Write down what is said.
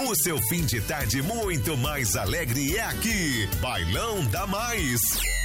O seu fim de tarde muito mais alegre é aqui. Bailão da Mais.